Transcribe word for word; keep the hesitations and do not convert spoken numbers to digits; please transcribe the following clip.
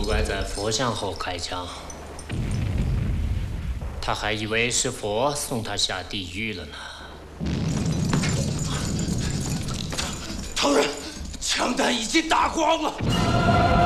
怪在佛像后开枪，他还以为是佛送他下地狱了呢。 头人，枪弹已经打光了。